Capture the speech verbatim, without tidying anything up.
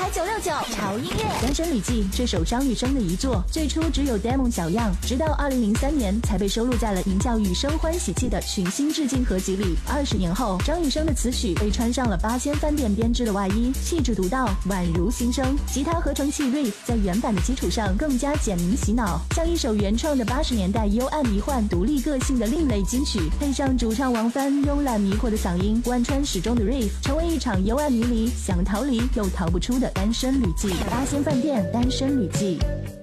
台九六九潮音乐。 《单身旅记》这首张雨生的遗作，最初只有 demo 小样，直到二零零三年才被收录在了名叫《雨生欢喜气》的群星致敬合集里。二十年后，张雨生的词曲被穿上了八仙饭店编织的外衣，气质独到，宛如新生。吉他合成器 riff 在原版的基础上更加简明洗脑，像一首原创的八十年代幽暗迷幻、独立个性的另类金曲，配上主唱王帆慵懒迷惑的嗓音，贯穿始终的 riff， 成为一场幽暗迷离、想逃离又逃不出的单身旅记。八仙饭店单身旅记。